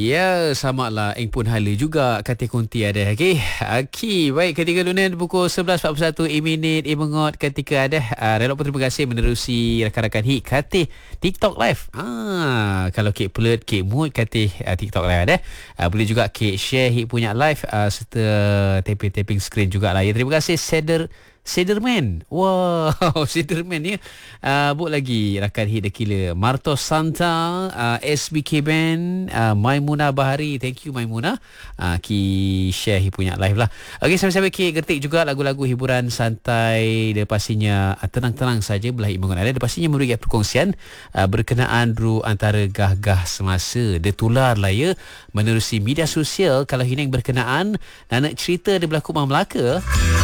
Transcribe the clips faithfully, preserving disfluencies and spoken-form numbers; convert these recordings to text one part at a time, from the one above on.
Ya, sama lah Eng pun hala juga kata kunti ada. Okey. Okey, baik ketika lunen pukul sebelas empat puluh satu minit e mengot ketika ada. Uh, Relok pun terima kasih menerusi rakan-rakan hit kata TikTok live. Ah, kalau kek pelut, kek mood kata uh, TikTok live ada. Uh, boleh juga kek share hit punya live uh, serta tapping-tapping screen jugalah. Ya, terima kasih Cedar Cederman. Wow, Cederman ya. Uh, Buk lagi rakan hit the killer. Marto Santa, uh, S B K Band, uh, Maimuna Bahari. Thank you Maimuna. Uh, ki share hit punya live lah. Okey, sampai-sampai ki getik juga lagu-lagu hiburan santai. Dia pastinya uh, tenang-tenang saja belah imungan ada. Dia pastinya memberi perkongsian uh, berkenaan ru antara gah-gah semasa. Dia tular lah ya menerusi media sosial kalau hineng berkenaan nak cerita dia berlaku Rumah Melaka.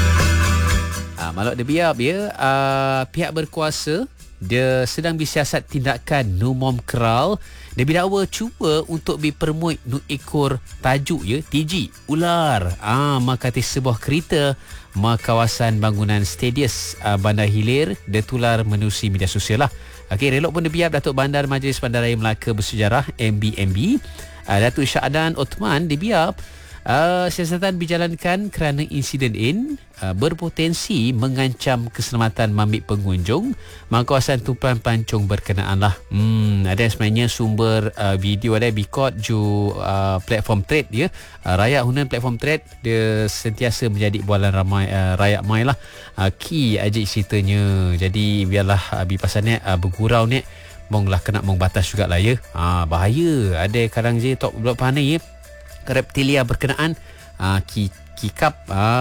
Uh, Malak dia biar ya, uh, pihak berkuasa dia sedang bersiasat tindakan nu mom kral. Dia bidakwa cuba untuk dipermuit nu ekor tajuk ya T G ular. Ah maka sebuah kereta ma kawasan bangunan Stadius uh, Bandar Hilir dia tular menerusi media sosial lah. Okey, relok pun dia biar Datuk Bandar Majlis Bandaraya Melaka Bersejarah M B M B uh, Datuk Syahadan Othman dia biar Uh, siasatan dijalankan kerana insiden in uh, berpotensi mengancam keselamatan mambik pengunjung maka kawasan tumpuan pancung berkenaan lah. Hmm, ada sebenarnya sumber uh, video ada bikot ju uh, platform trade ya. Uh, rakyat hunan platform trade dia sentiasa menjadi bualan ramai uh, rakyat mai lah. Uh, ki aja ceritanya. Jadi biarlah uh, bi pasal ni uh, bergurau ni mong lah kena mong batas jugalah ya. Ah uh, bahaya. Ada kadang je tok blok panai ya. Reptilia berkenaan uh, ki kikap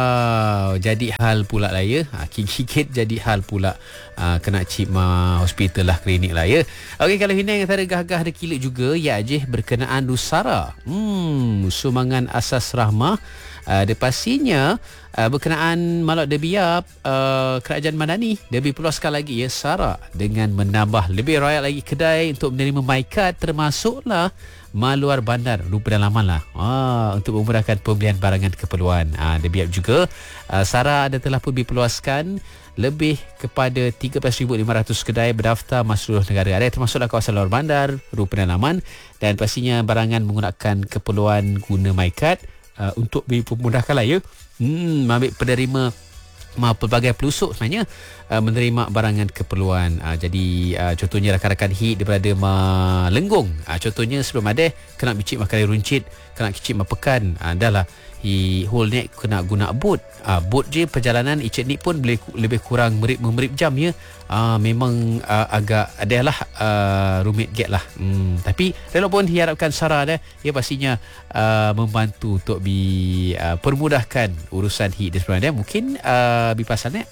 uh, jadi hal pula lah ya. Uh, gigit jadi hal pula uh, kena cima hospital lah, klinik lah ya. Okey, kalau hinang antara gah-gah ada kilik juga ya je berkenaan Nusara. Hmm, sumbangan asas rahmah uh, dia pastinya uh, berkenaan malak dia biar uh, kerajaan Madani dia diperluaskan lagi ya Sara dengan menambah lebih rakyat lagi kedai untuk menerima maikat termasuklah maluar bandar lupa dalaman lah ah, untuk memudahkan pembelian barangan keperluan. Ah, dia biar juga ah, Sara ada telah pun diperluaskan lebih kepada tiga belas ribu lima ratus kedai berdaftar masuk seluruh negara ada termasuklah kawasan luar bandar lupa dalaman dan pastinya barangan menggunakan keperluan guna maikat ah, untuk dipermudahkan lah ya. Hmm, ambil penerima ma pelbagai pelusuk sebenarnya uh, menerima barangan keperluan. Uh, jadi uh, contohnya rakan-rakan hit daripada ma Lenggong. Uh, contohnya sebelum ada kena bicik makan runcit, kena kicik ma pekan. Uh, dah lah hi whole ni kena guna bot. Uh, bot je perjalanan icet ni pun boleh lebih kurang merip-merip jam ya. Uh, memang uh, agak adalah uh, rumit get lah. Hmm, tapi walaupun diharapkan Sarah dah ia pastinya uh, membantu untuk bi uh, permudahkan urusan hit sebenarnya. Mungkin uh, bi pasalnya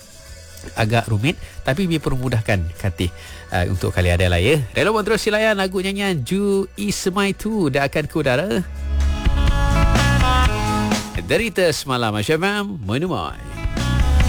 agak rumit tapi bi permudahkan kata uh, untuk kali ada lah ya. Walaupun terus silayan lagu nyanyian Ju Ismai tu dah akan ke udara. Derita semalam Asyamam menumai.